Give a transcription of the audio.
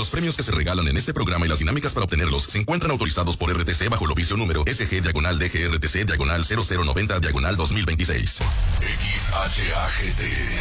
Los premios que se regalan en este programa y las dinámicas para obtenerlos se encuentran autorizados por RTC bajo el oficio número SG-DGRTC-0090-2026. XHAGT